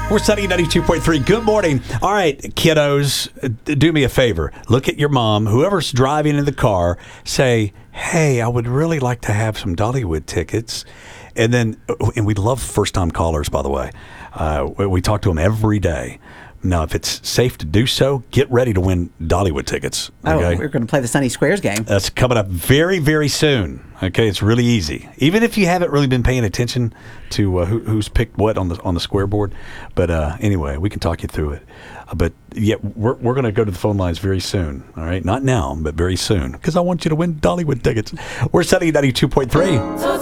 We're studying 92.3. Good morning. All right, kiddos, do me a favor. Look at your mom, whoever's driving in the car, say, hey, I would really like to have some Dollywood tickets. And we love first-time callers, by the way. We talk to them every day. Now, if it's safe to do so, get ready to win Dollywood tickets. Okay? Oh, we're going to play the Sunny Squares game. That's coming up very, very soon. Okay, it's really easy. Even if you haven't really been paying attention to who's picked what on the square board. But anyway, we can talk you through it. But yeah, we're going to go to the phone lines very soon. All right, not now, but very soon, because I want you to win Dollywood tickets. We're setting 92.3.